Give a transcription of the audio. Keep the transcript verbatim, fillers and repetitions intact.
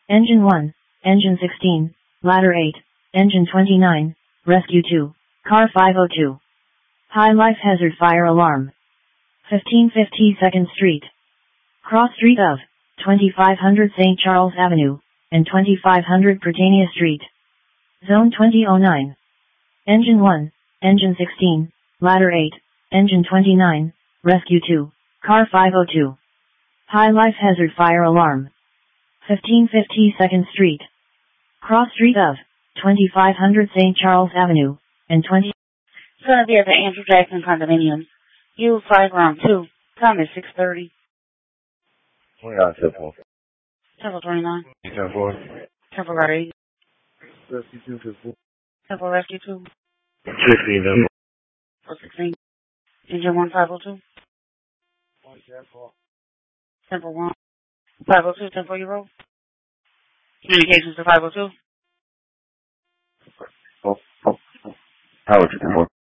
Engine one, Engine sixteen, Ladder eight, Engine twenty-nine, Rescue two, Car five oh two. High life hazard fire alarm. fifteen fifty second Street. Cross street of twenty-five hundred Saint Charles Avenue and twenty-five hundred Britannia Street. Zone twenty oh nine. Engine one, Engine sixteen, Ladder eight, Engine twenty-nine, Rescue two, Car five oh two. High life hazard fire alarm. fifteen fifty second Street. Cross street of twenty-five hundred Saint Charles Avenue and twenty. Gonna be at the Andrew Jackson condominium. U five round two. Time is six thirty. twenty-nine, ten four. Temple twenty-nine. ten four. Temple Route eight. Rescue two, ten four. Temple Rescue two. sixteen, ten four sixteen. Engine one five oh two. Temple one. five oh two, Temple you roll. Communications to five oh two. four. Oh, oh, oh. How would you ten four?